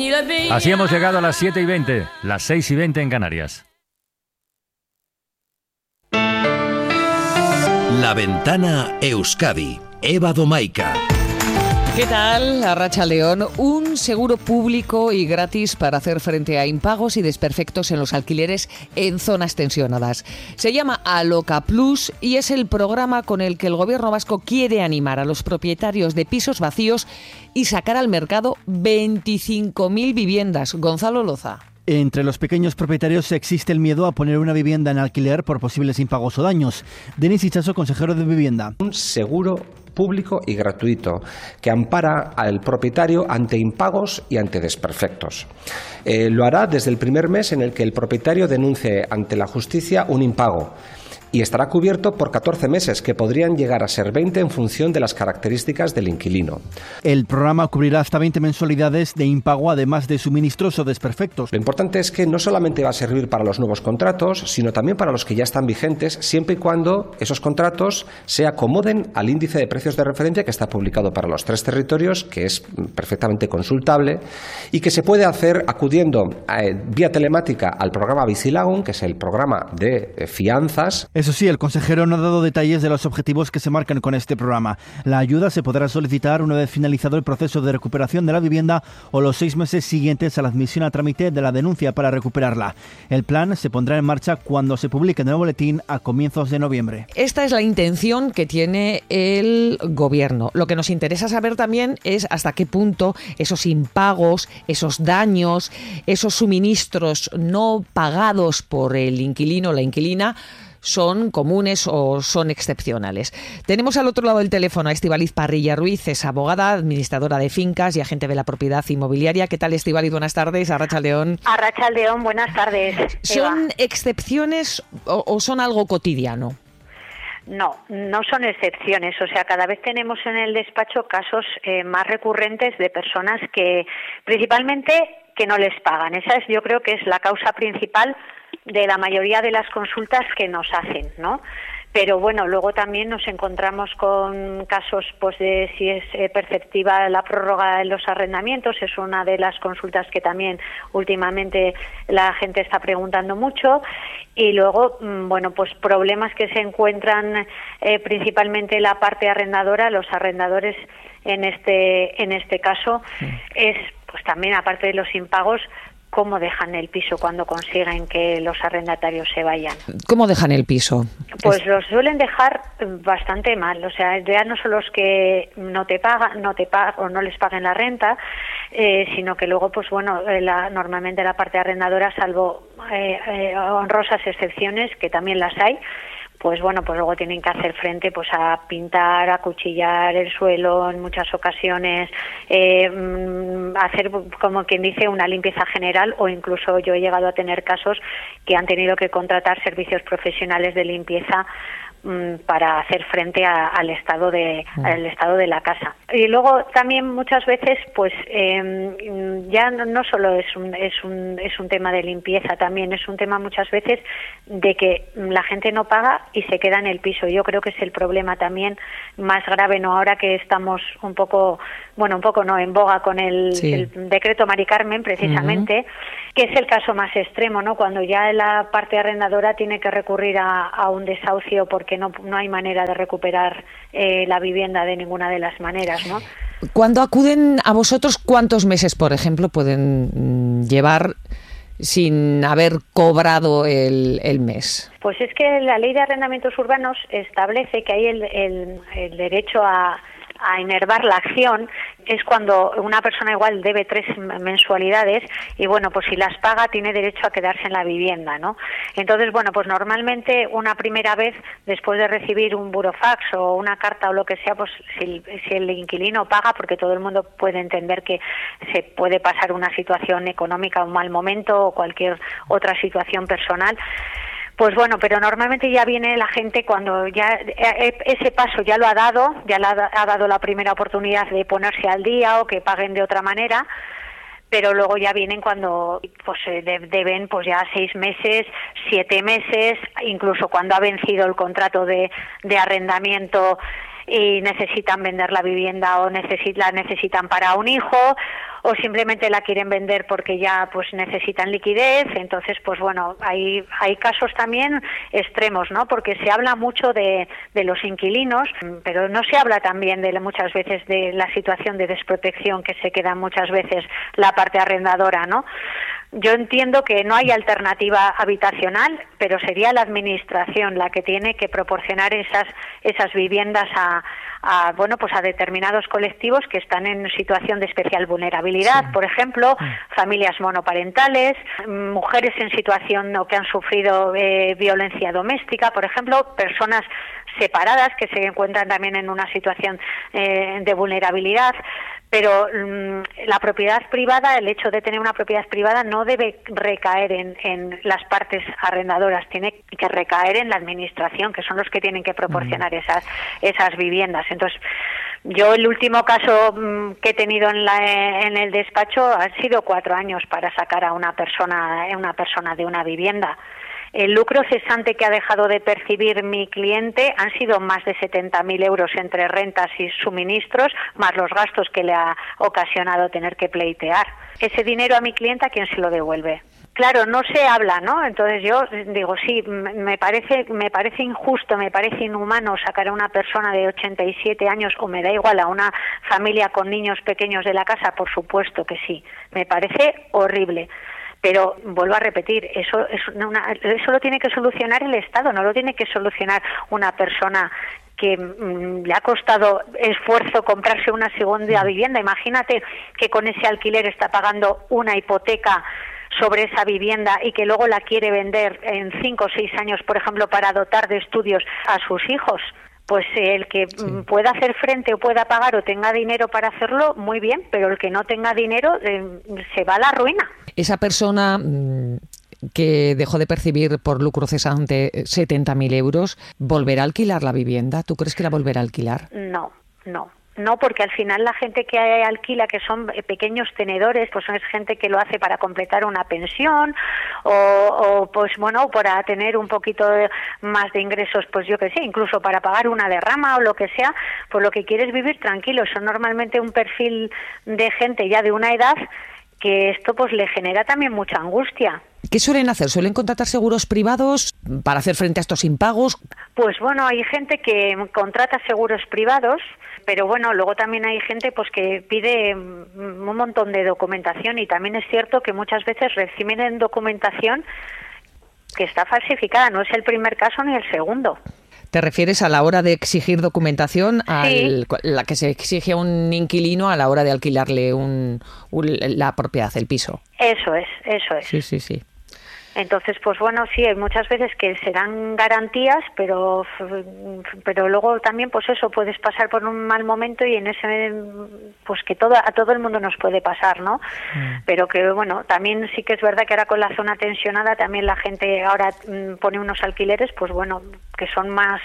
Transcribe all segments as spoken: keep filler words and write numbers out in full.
Así hemos llegado a las siete y veinte, las seis y veinte en Canarias. La Ventana Euskadi, Eva Domaica. ¿Qué tal, Arratsaldeon? Un seguro público y gratis para hacer frente a impagos y desperfectos en los alquileres en zonas tensionadas. Se llama Aloca Plus y es el programa con el que el gobierno vasco quiere animar a los propietarios de pisos vacíos y sacar al mercado veinticinco mil viviendas. Gonzalo Loza. Entre los pequeños propietarios existe el miedo a poner una vivienda en alquiler por posibles impagos o daños. Denis Itxaso, consejero de Vivienda. Un seguro público y gratuito que ampara al propietario ante impagos y ante desperfectos. Eh, lo hará desde el primer mes en el que el propietario denuncie ante la justicia un impago. Y estará cubierto por catorce meses, que podrían llegar a ser veinte en función de las características del inquilino. El programa cubrirá hasta veinte mensualidades de impago, además de suministros o desperfectos. Lo importante es que no solamente va a servir para los nuevos contratos, sino también para los que ya están vigentes, siempre y cuando esos contratos se acomoden al índice de precios de referencia que está publicado para los tres territorios, que es perfectamente consultable y que se puede hacer acudiendo eh, vía telemática al programa Bizilagun, que es el programa de eh, fianzas. Eso sí, el consejero no ha dado detalles de los objetivos que se marcan con este programa. La ayuda se podrá solicitar una vez finalizado el proceso de recuperación de la vivienda o los seis meses siguientes a la admisión a trámite de la denuncia para recuperarla. El plan se pondrá en marcha cuando se publique en el boletín a comienzos de noviembre. Esta es la intención que tiene el gobierno. Lo que nos interesa saber también es hasta qué punto esos impagos, esos daños, esos suministros no pagados por el inquilino o la inquilina son comunes o son excepcionales. Tenemos al otro lado del teléfono a Estíbaliz Parrilla Ruiz, es abogada, administradora de fincas y agente de la propiedad inmobiliaria. ¿Qué tal, Estíbaliz? Buenas tardes. Arratsaldeon. Arratsaldeon, buenas tardes. ¿Son Eva. excepciones o, o son algo cotidiano? No, no son excepciones. O sea, cada vez tenemos en el despacho casos eh, más recurrentes de personas que, principalmente, que no les pagan. Esa es, yo creo que es la causa principal de la mayoría de las consultas que nos hacen, ¿no? Pero bueno, luego también nos encontramos con casos pues de si es eh, perceptiva la prórroga en los arrendamientos, es una de las consultas que también últimamente la gente está preguntando mucho, y luego, bueno, pues problemas que se encuentran eh, principalmente la parte arrendadora, los arrendadores en este en este caso, sí. Es pues también, aparte de los impagos, cómo dejan el piso cuando consiguen que los arrendatarios se vayan. ¿Cómo dejan el piso? Pues es... los suelen dejar bastante mal. O sea, ya no son los que no te pagan, no te pagan o no les paguen la renta, eh, sino que luego, pues bueno, la, normalmente la parte arrendadora, salvo eh, eh, honrosas excepciones, que también las hay, pues bueno, pues luego tienen que hacer frente pues a pintar, a acuchillar el suelo en muchas ocasiones, eh, hacer, como quien dice, una limpieza general, o incluso yo he llegado a tener casos que han tenido que contratar servicios profesionales de limpieza para hacer frente a, al estado de al estado de la casa. Y luego también muchas veces pues eh, ya no, no solo es un es un es un tema de limpieza, también es un tema muchas veces de que la gente no paga y se queda en el piso. Yo creo que es el problema también más grave, no ahora que estamos un poco, bueno, un poco no en boga con el, sí. el decreto Mari Carmen, precisamente, uh-huh. que es el caso más extremo, ¿no? Cuando ya la parte arrendadora tiene que recurrir a, a un desahucio porque no no hay manera de recuperar eh, la vivienda de ninguna de las maneras, ¿no? Cuando acuden a vosotros, ¿cuántos meses, por ejemplo, pueden llevar sin haber cobrado el, el mes? Pues es que la Ley de Arrendamientos Urbanos establece que hay el, el, el derecho a a enervar la acción, es cuando una persona igual debe tres mensualidades y bueno, pues si las paga tiene derecho a quedarse en la vivienda, ¿no? Entonces, bueno, pues normalmente una primera vez, después de recibir un burofax o una carta o lo que sea, pues si, si el inquilino paga, porque todo el mundo puede entender que se puede pasar una situación económica, un mal momento o cualquier otra situación personal, pues bueno, pero normalmente ya viene la gente cuando ya ese paso ya lo ha dado, ya le ha dado la primera oportunidad de ponerse al día o que paguen de otra manera, pero luego ya vienen cuando pues deben pues ya seis meses, siete meses, incluso cuando ha vencido el contrato de, de arrendamiento y necesitan vender la vivienda o necesit, la necesitan para un hijo, o simplemente la quieren vender porque ya pues necesitan liquidez. Entonces, pues bueno, hay hay casos también extremos, ¿no? Porque se habla mucho de, de los inquilinos, pero no se habla también de muchas veces de la situación de desprotección que se queda muchas veces la parte arrendadora, ¿no? Yo entiendo que no hay alternativa habitacional, pero sería la administración la que tiene que proporcionar esas esas viviendas a, a bueno pues a determinados colectivos que están en situación de especial vulnerabilidad, sí. Por ejemplo, sí. Familias monoparentales, mujeres en situación o que han sufrido eh, violencia doméstica, por ejemplo, personas separadas que se encuentran también en una situación eh, de vulnerabilidad. Pero mmm, la propiedad privada, el hecho de tener una propiedad privada no debe recaer en, en las partes arrendadoras, tiene que recaer en la administración, que son los que tienen que proporcionar mm. esas esas viviendas. Entonces, yo el último caso mmm, que he tenido en, la, en el despacho han sido cuatro años para sacar a una persona, a una persona de una vivienda. El lucro cesante que ha dejado de percibir mi cliente han sido más de setenta mil euros entre rentas y suministros, más los gastos que le ha ocasionado tener que pleitear. Ese dinero a mi clienta, ¿quién se lo devuelve? Claro, no se habla, ¿no? Entonces yo digo, sí, me parece me parece injusto, me parece inhumano sacar a una persona de ochenta y siete años, o me da igual, a una familia con niños pequeños de la casa, por supuesto que sí. Me parece horrible. Pero vuelvo a repetir, eso es una, eso lo tiene que solucionar el Estado, no lo tiene que solucionar una persona que mmm, le ha costado esfuerzo comprarse una segunda vivienda. Imagínate que con ese alquiler está pagando una hipoteca sobre esa vivienda y que luego la quiere vender en cinco o seis años, por ejemplo, para dotar de estudios a sus hijos. Pues el que sí. pueda hacer frente o pueda pagar o tenga dinero para hacerlo, muy bien, pero el que no tenga dinero eh, se va a la ruina. Esa persona mmm, que dejó de percibir por lucro cesante setenta mil euros, ¿volverá a alquilar la vivienda? ¿Tú crees que la volverá a alquilar? No, no. No, porque al final la gente que alquila, que son pequeños tenedores, pues es gente que lo hace para completar una pensión o, o pues bueno, para tener un poquito más de ingresos, pues yo que sé, incluso para pagar una derrama o lo que sea, pues lo que quiere es vivir tranquilo. Son normalmente un perfil de gente ya de una edad que esto pues le genera también mucha angustia. ¿Qué suelen hacer? ¿Suelen contratar seguros privados para hacer frente a estos impagos? Pues bueno, hay gente que contrata seguros privados, pero bueno, luego también hay gente pues que pide un montón de documentación, y también es cierto que muchas veces reciben documentación que está falsificada. No es el primer caso ni el segundo. ¿Te refieres a la hora de exigir documentación, a sí. la que se exige a un inquilino a la hora de alquilarle un, un, la propiedad, el piso? Eso es, eso es. Sí, sí, sí. Entonces, pues bueno, sí, hay muchas veces que serán garantías, pero pero luego también, pues eso, puedes pasar por un mal momento y en ese, pues que todo a todo el mundo nos puede pasar, ¿no? Mm. Pero que, bueno, también sí que es verdad que ahora con la zona tensionada también la gente ahora mm, pone unos alquileres, pues bueno, que son más...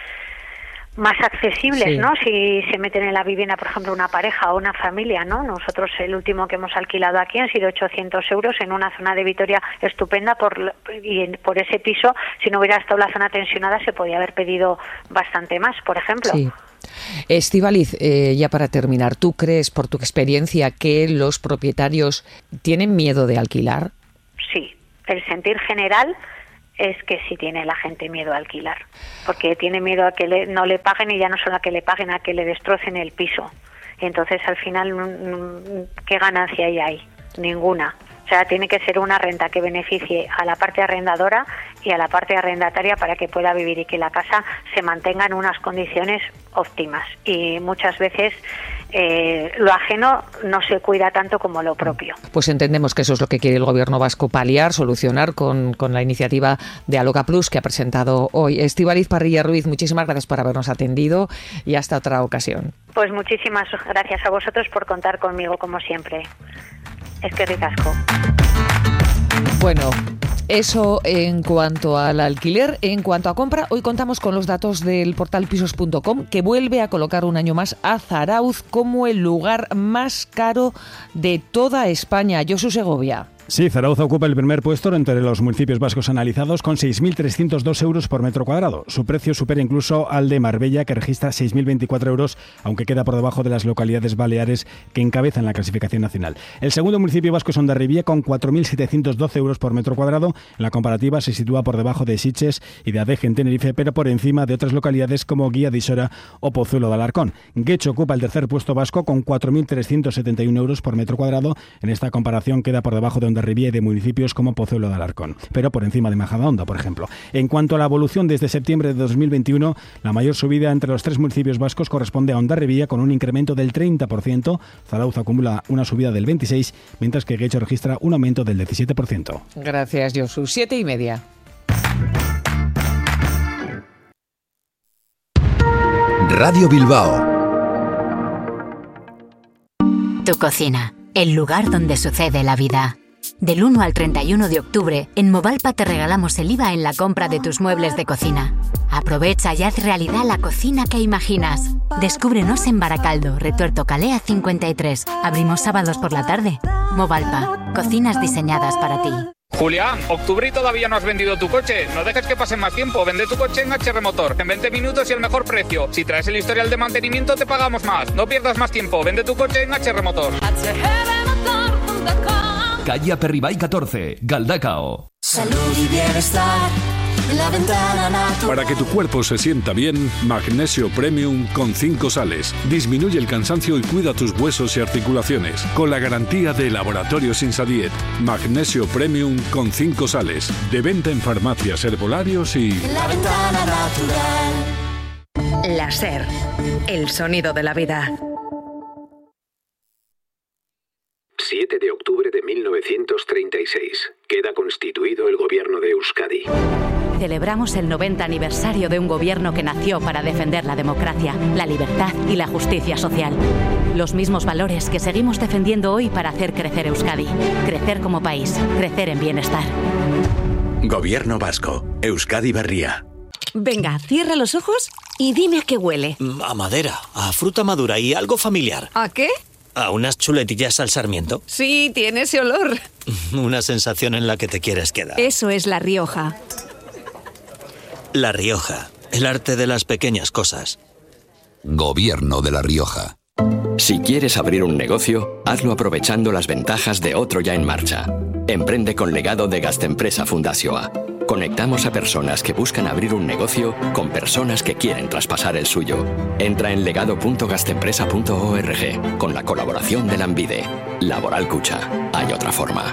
más accesibles, sí. ¿no? Si se meten en la vivienda, por ejemplo, una pareja o una familia, ¿no? Nosotros el último que hemos alquilado aquí han sido ochocientos euros en una zona de Vitoria estupenda, por y por ese piso, si no hubiera estado la zona tensionada, se podía haber pedido bastante más, por ejemplo. Sí. Estíbaliz, eh, ya para terminar, ¿tú crees, por tu experiencia, que los propietarios tienen miedo de alquilar? Sí, el sentir general es que sí tiene la gente miedo a alquilar, porque tiene miedo a que le, no le paguen, y ya no solo a que le paguen, a que le destrocen el piso. Y entonces al final, ¿qué ganancia hay ahí? Ninguna. O sea, tiene que ser una renta que beneficie a la parte arrendadora y a la parte arrendataria para que pueda vivir y que la casa se mantenga en unas condiciones óptimas. Y muchas veces eh, lo ajeno no se cuida tanto como lo propio. Pues entendemos que eso es lo que quiere el Gobierno vasco paliar, solucionar con, con la iniciativa de Aloca Plus que ha presentado hoy. Estíbaliz Parrilla Ruiz, muchísimas gracias por habernos atendido y hasta otra ocasión. Pues muchísimas gracias a vosotros por contar conmigo, como siempre. Es que ricasco. Bueno, eso en cuanto al alquiler. En cuanto a compra, hoy contamos con los datos del portal pisos punto com, que vuelve a colocar un año más a Zarauz como el lugar más caro de toda España. Josu Segovia. Sí, Zarauza ocupa el primer puesto entre los municipios vascos analizados con seis mil trescientos dos euros por metro cuadrado. Su precio supera incluso al de Marbella, que registra seis mil veinticuatro euros, aunque queda por debajo de las localidades baleares que encabezan la clasificación nacional. El segundo municipio vasco es Hondarribia, con cuatro mil setecientos doce euros por metro cuadrado. En la comparativa se sitúa por debajo de Sitges y de Adeje en Tenerife, pero por encima de otras localidades como Guía de Isora o Pozuelo de Alarcón. Guecho ocupa el tercer puesto vasco con cuatro mil trescientos setenta y uno euros por metro cuadrado. En esta comparación queda por debajo de Hondarribia y de municipios como Pozuelo de Alarcón, pero por encima de Majadahonda, por ejemplo. En cuanto a la evolución desde septiembre de dos mil veintiuno, la mayor subida entre los tres municipios vascos corresponde a Hondarribia con un incremento del treinta por ciento. Zarauza acumula una subida del veintiséis por ciento, mientras que Guecho registra un aumento del diecisiete por ciento. Gracias, Josu. Siete y media. Radio Bilbao. Tu cocina, el lugar donde sucede la vida. Del uno al treinta y uno de octubre, en Movalpa te regalamos el I V A en la compra de tus muebles de cocina. Aprovecha y haz realidad la cocina que imaginas. Descúbrenos en Baracaldo, Retuerto Calea cincuenta y tres. Abrimos sábados por la tarde. Movalpa, cocinas diseñadas para ti. Julián, octubre y todavía no has vendido tu coche. No dejes que pase más tiempo. Vende tu coche en H R Motor. En veinte minutos y el mejor precio. Si traes el historial de mantenimiento te pagamos más. No pierdas más tiempo. Vende tu coche en H R Motor. Calle Aperribay catorce, Galdacao. Salud y bienestar. La Ventana Natural. Para que tu cuerpo se sienta bien, Magnesio Premium con cinco sales. Disminuye el cansancio y cuida tus huesos y articulaciones. Con la garantía de Laboratorios Insadiet. Magnesio Premium con cinco sales. De venta en farmacias, herbolarios y... La Ventana Natural. La SER. El sonido de la vida. siete de octubre de mil novecientos treinta y seis. Queda constituido el gobierno de Euskadi. Celebramos el noventa aniversario de un gobierno que nació para defender la democracia, la libertad y la justicia social. Los mismos valores que seguimos defendiendo hoy para hacer crecer Euskadi. Crecer como país, crecer en bienestar. Gobierno vasco. Euskadi Berria. Venga, cierra los ojos y dime a qué huele. A madera, a fruta madura y algo familiar. ¿A qué? A unas chuletillas al sarmiento. Sí, tiene ese olor. Una sensación en la que te quieres quedar. Eso es La Rioja. La Rioja, el arte de las pequeñas cosas. Gobierno de La Rioja. Si quieres abrir un negocio, hazlo aprovechando las ventajas de otro ya en marcha. Emprende con legado de Gastempresa Fundazioa. Conectamos a personas que buscan abrir un negocio con personas que quieren traspasar el suyo. Entra en legado punto gastempresa punto org con la colaboración de Lanbide. Laboral Cucha. Hay otra forma.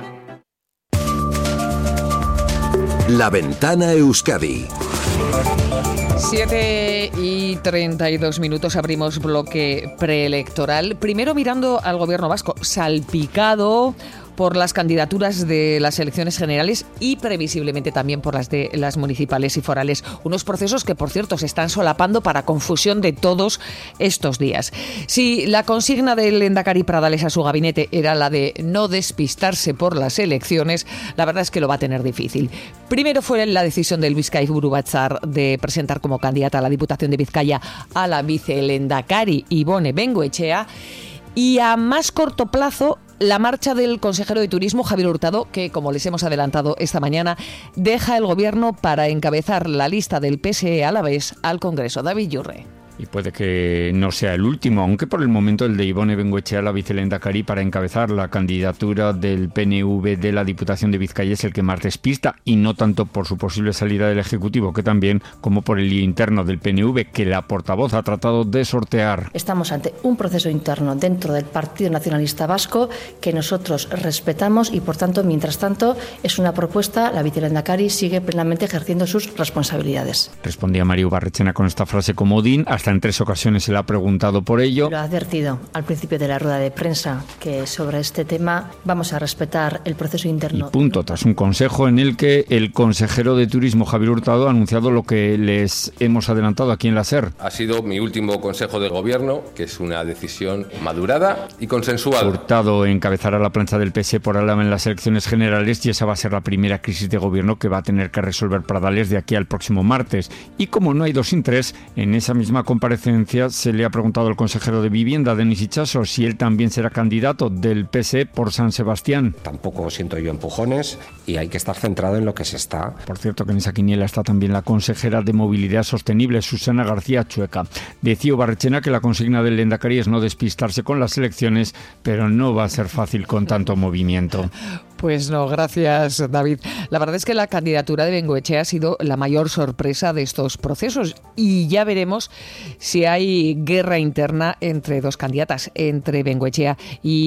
La Ventana Euskadi. siete y treinta y dos minutos, abrimos bloque preelectoral. Primero mirando al gobierno vasco, salpicado por las candidaturas de las elecciones generales y previsiblemente también por las de las municipales y forales. Unos procesos que, por cierto, se están solapando para confusión de todos estos días. Si la consigna del Lehendakari Pradales a su gabinete era la de no despistarse por las elecciones, la verdad es que lo va a tener difícil. Primero fue la decisión del Bizkaiburu Batzar de presentar como candidata a la Diputación de Vizcaya a la vicelehendakari Ibone Bengoechea, y a más corto plazo la marcha del consejero de Turismo, Javier Hurtado, que, como les hemos adelantado esta mañana, deja el gobierno para encabezar la lista del P S E alavés al Congreso. David Yurre. Y puede que no sea el último, aunque por el momento el de Ibone Bengoechea, la vicelehendakari, para encabezar la candidatura del P N V de la Diputación de Vizcaya es el que más despista, y no tanto por su posible salida del Ejecutivo, que también como por el lío interno del P N V, que la portavoz ha tratado de sortear. Estamos ante un proceso interno dentro del Partido Nacionalista Vasco que nosotros respetamos y, por tanto, mientras tanto, es una propuesta. La vicelehendakari sigue plenamente ejerciendo sus responsabilidades. Respondía Mario Barrechena con esta frase comodín. Hasta en tres ocasiones se le ha preguntado por ello. Lo ha advertido al principio de la rueda de prensa que sobre este tema vamos a respetar el proceso interno. Y punto, tras un consejo en el que el consejero de Turismo, Javier Hurtado, ha anunciado lo que les hemos adelantado aquí en la SER. Ha sido mi último consejo de gobierno, que es una decisión madurada y consensuada. Hurtado encabezará la plancha del P S E por Álava en las elecciones generales, y esa va a ser la primera crisis de gobierno que va a tener que resolver Pradales de aquí al próximo martes. Y como no hay dos sin tres, en esa misma conversación comparecencia se le ha preguntado al consejero de Vivienda, Denis Itxaso, si él también será candidato del P S E por San Sebastián. Tampoco siento yo empujones y hay que estar centrado en lo que se está. Por cierto, que en esa quiniela está también la consejera de Movilidad Sostenible, Susana García Chueca. Decía Barrechena que la consigna del Lehendakari es no despistarse con las elecciones, pero no va a ser fácil con tanto movimiento. Pues no, gracias, David. La verdad es que la candidatura de Bengoechea ha sido la mayor sorpresa de estos procesos y ya veremos si hay guerra interna entre dos candidatas, entre Bengoechea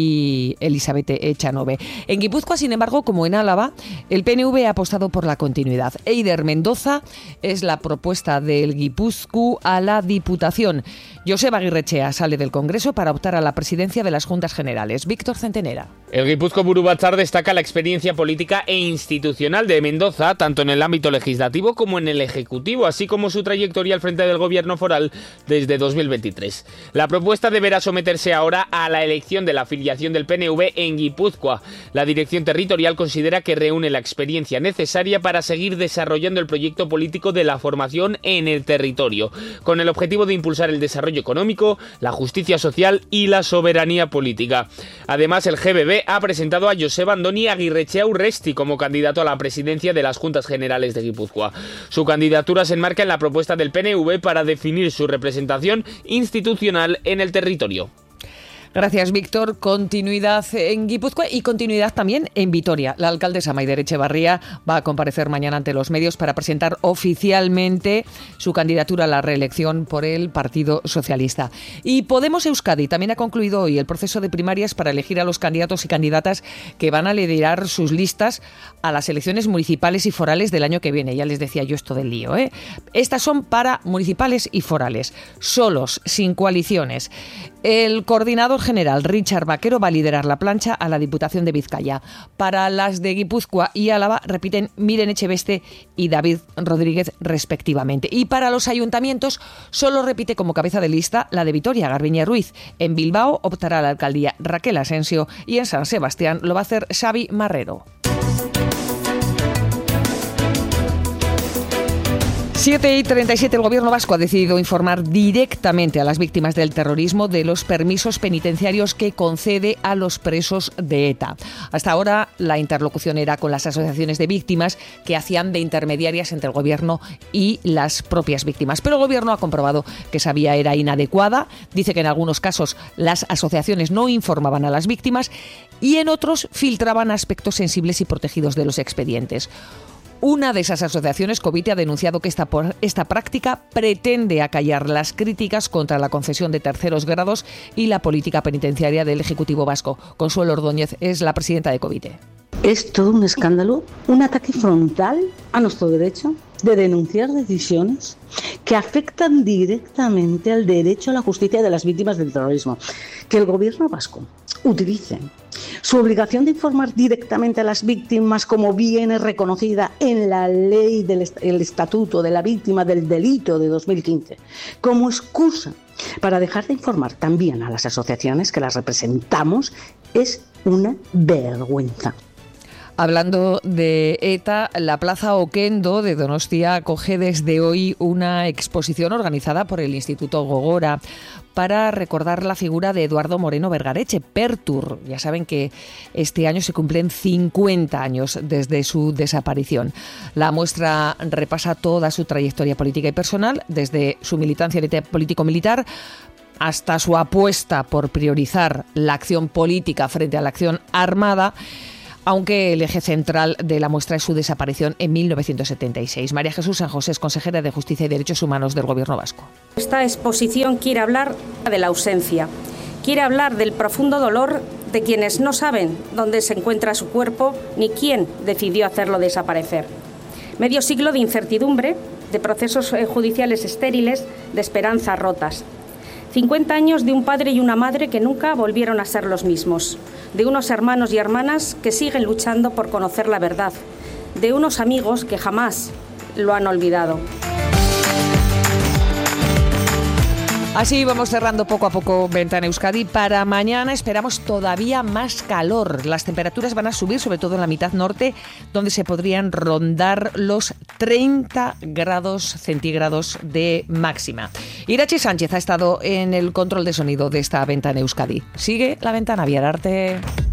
y Elizabeth Echanove. En Guipúzcoa, sin embargo, como en Álava, el P N V ha apostado por la continuidad. Eider Mendoza es la propuesta del Guipúzcoa a la Diputación. Joseba Aguirrechea sale del Congreso para optar a la presidencia de las Juntas Generales. Víctor Centenera. El Guipúzcoa Buru Batzar destaca la experiencia política e institucional de Mendoza, tanto en el ámbito legislativo como en el ejecutivo, así como su trayectoria al frente del gobierno foral desde dos mil veintitrés. La propuesta deberá someterse ahora a la elección de la afiliación del P N V en Guipúzcoa. La dirección territorial considera que reúne la experiencia necesaria para seguir desarrollando el proyecto político de la formación en el territorio, con el objetivo de impulsar el desarrollo económico, la justicia social y la soberanía política. Además, el G B B ha presentado a Joseba Andoni Aguirrechea Urresti como candidato a la presidencia de las Juntas Generales de Guipúzcoa. Su candidatura se enmarca en la propuesta del P N V para definir su representación institucional en el territorio. Gracias, Víctor. Continuidad en Guipúzcoa y continuidad también en Vitoria. La alcaldesa Maider Echevarría va a comparecer mañana ante los medios para presentar oficialmente su candidatura a la reelección por el Partido Socialista. Y Podemos Euskadi también ha concluido hoy el proceso de primarias para elegir a los candidatos y candidatas que van a liderar sus listas a las elecciones municipales y forales del año que viene. Ya les decía yo esto del lío, ¿eh? Estas son para municipales y forales, solos, sin coaliciones. El coordinador general Richard Vaquero va a liderar la plancha a la Diputación de Vizcaya. Para las de Guipúzcoa y Álava repiten Miren Echeveste y David Rodríguez respectivamente. Y para los ayuntamientos solo repite como cabeza de lista la de Vitoria, Garbiñe Ruiz. En Bilbao optará a la alcaldía Raquel Asensio y en San Sebastián lo va a hacer Xavi Marrero. siete y treinta y siete, el Gobierno vasco ha decidido informar directamente a las víctimas del terrorismo de los permisos penitenciarios que concede a los presos de ETA. Hasta ahora la interlocución era con las asociaciones de víctimas que hacían de intermediarias entre el Gobierno y las propias víctimas. Pero el Gobierno ha comprobado que esa vía era inadecuada. Dice que en algunos casos las asociaciones no informaban a las víctimas y en otros filtraban aspectos sensibles y protegidos de los expedientes. Una de esas asociaciones, Covite, ha denunciado que esta, esta práctica pretende acallar las críticas contra la concesión de terceros grados y la política penitenciaria del Ejecutivo vasco. Consuelo Ordóñez es la presidenta de Covite. Es todo un escándalo, un ataque frontal a nuestro derecho de denunciar decisiones que afectan directamente al derecho a la justicia de las víctimas del terrorismo. Que el Gobierno vasco utilice su obligación de informar directamente a las víctimas, como viene reconocida en la ley del est- el Estatuto de la Víctima del Delito de dos mil quince, como excusa para dejar de informar también a las asociaciones que las representamos, es una vergüenza. Hablando de ETA, la Plaza Oquendo de Donostia acoge desde hoy una exposición organizada por el Instituto Gogora para recordar la figura de Eduardo Moreno Vergareche, Pertur. Ya saben que este año se cumplen cincuenta años desde su desaparición. La muestra repasa toda su trayectoria política y personal, desde su militancia en ETA político-militar hasta su apuesta por priorizar la acción política frente a la acción armada, aunque el eje central de la muestra es su desaparición en mil novecientos setenta y seis. María Jesús San José es consejera de Justicia y Derechos Humanos del Gobierno vasco. Esta exposición quiere hablar de la ausencia, quiere hablar del profundo dolor de quienes no saben dónde se encuentra su cuerpo ni quién decidió hacerlo desaparecer. Medio siglo de incertidumbre, de procesos judiciales estériles, de esperanzas rotas. cincuenta años de un padre y una madre que nunca volvieron a ser los mismos, de unos hermanos y hermanas que siguen luchando por conocer la verdad, de unos amigos que jamás lo han olvidado. Así vamos cerrando poco a poco Ventana Euskadi. Para mañana esperamos todavía más calor. Las temperaturas van a subir, sobre todo en la mitad norte, donde se podrían rondar los treinta grados centígrados de máxima. Irache Sánchez ha estado en el control de sonido de esta Ventana Euskadi. Sigue la ventana, Viararte.